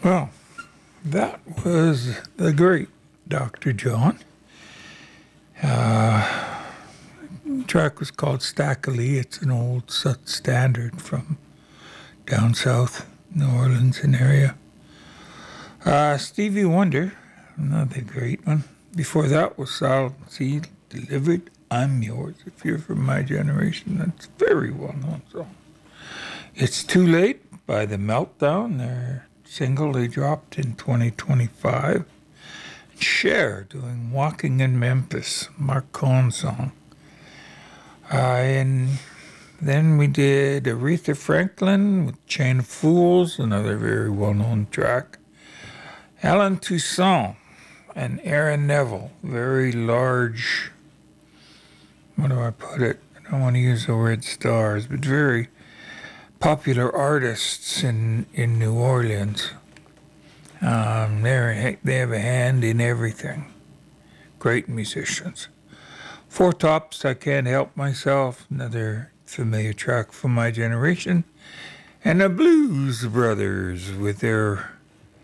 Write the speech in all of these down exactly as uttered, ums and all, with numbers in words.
Well, that was the great Doctor John. Uh, the track was called Stackley. It's an old standard from down south, New Orleans and area. Uh, Stevie Wonder, another great one. Before that was Silent Sea, Delivered, I'm Yours. If you're from my generation, that's a very well-known song. It's Too Late by The Meltdown, their single they dropped in twenty twenty-five. Cher doing Walking in Memphis, Mark Cohn's song. Uh, and then we did Aretha Franklin with Chain of Fools, another very well-known track. Alan Toussaint and Aaron Neville, very large, what do I put it? I don't want to use the word stars, but very popular artists in, in New Orleans. Um, they they have a hand in everything. Great musicians. Four Tops, I Can't Help Myself, another familiar track from my generation. And the Blues Brothers with their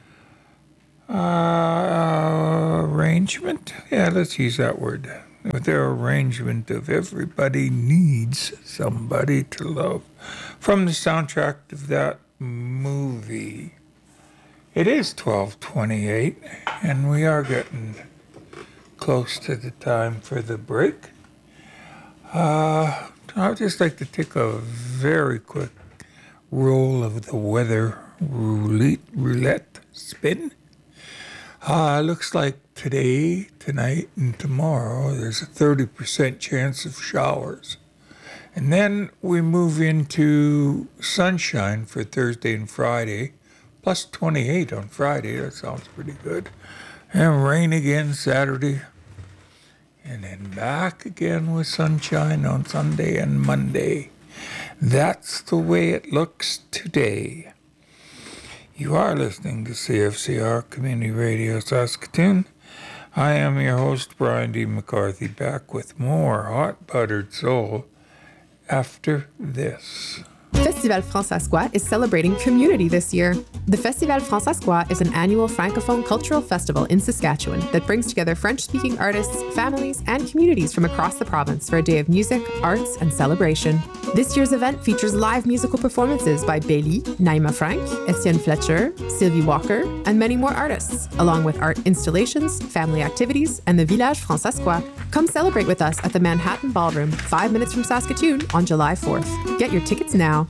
uh, arrangement. Yeah, let's use that word. With their arrangement of Everybody Needs Somebody to Love from the soundtrack of that movie. It is twelve twenty-eight, and we are getting close to the time for the break. Uh, I'd just like to take a very quick roll of the weather roulette, roulette spin. Uh, looks like today, tonight, and tomorrow, there's a thirty percent chance of showers. And then we move into sunshine for Thursday and Friday. Plus twenty-eight on Friday, that sounds pretty good. And rain again Saturday. And then back again with sunshine on Sunday and Monday. That's the way it looks today. You are listening to C F C R Community Radio Saskatoon. I am your host, Brian D. McCarthy, back with more Hot Buttered Soul after this. Festival Francescois is celebrating community this year. The Festival Francescois is an annual Francophone cultural festival in Saskatchewan that brings together French-speaking artists, families, and communities from across the province for a day of music, arts, and celebration. This year's event features live musical performances by Bailey, Naima Frank, Etienne Fletcher, Sylvie Walker, and many more artists, along with art installations, family activities, and the Village Francescois. Come celebrate with us at the Manhattan Ballroom, five minutes from Saskatoon on July fourth. Get your tickets now.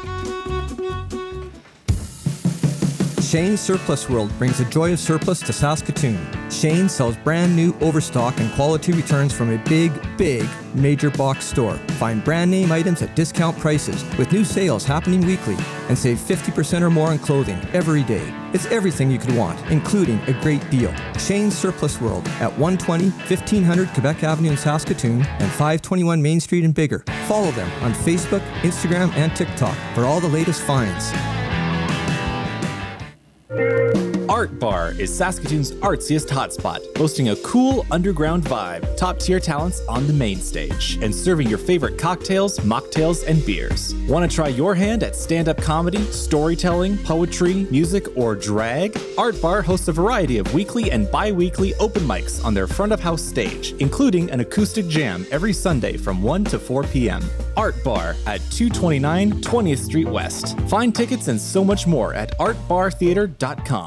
Shane's Surplus World brings the joy of surplus to Saskatoon. Shane sells brand new overstock and quality returns from a big, big major box store. Find brand name items at discount prices with new sales happening weekly and save fifty percent or more on clothing every day. It's everything you could want, including a great deal. Shane's Surplus World at one twenty, fifteen hundred Quebec Avenue in Saskatoon and five twenty-one Main Street in Bigger. Follow them on Facebook, Instagram, and TikTok for all the latest finds. Art Bar is Saskatoon's artsiest hotspot, boasting a cool underground vibe, top-tier talents on the main stage, and serving your favorite cocktails, mocktails, and beers. Want to try your hand at stand-up comedy, storytelling, poetry, music, or drag? Art Bar hosts a variety of weekly and bi-weekly open mics on their front-of-house stage, including an acoustic jam every Sunday from one to four p.m. Art Bar at two twenty-nine twentieth Street West. Find tickets and so much more at art bar theater dot com.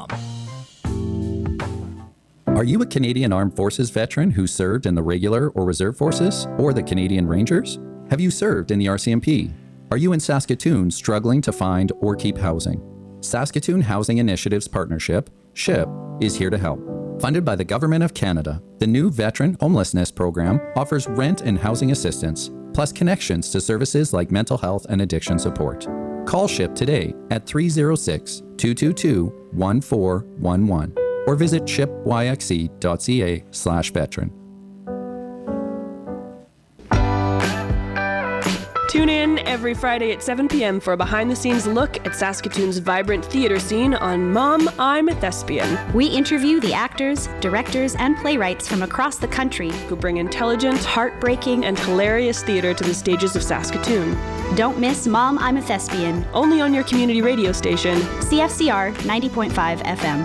Are you a Canadian Armed Forces veteran who served in the regular or reserve forces or the Canadian Rangers? Have you served in the R C M P? Are you in Saskatoon struggling to find or keep housing? Saskatoon Housing Initiatives Partnership, SHIP, is here to help. Funded by the Government of Canada, the new Veteran Homelessness Program offers rent and housing assistance, plus connections to services like mental health and addiction support. Call SHIP today at three oh six, two two two, one four one one or visit ship y x e dot c a slash veteran. Tune in every Friday at seven p.m. for a behind-the-scenes look at Saskatoon's vibrant theater scene on Mom, I'm a Thespian, We interview the actors, directors, and playwrights from across the country. who bring intelligent, heartbreaking, and hilarious theater to the stages of Saskatoon. Don't miss Mom, I'm a Thespian. Only on your community radio station. C F C R ninety point five F M.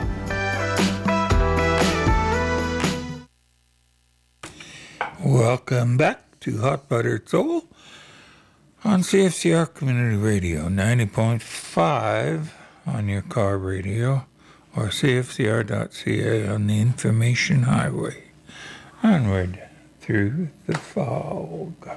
Welcome back to Hot Buttered Soul on C F C R Community Radio, ninety point five on your car radio, or C F C R dot C A on the information highway. Onward through the fog.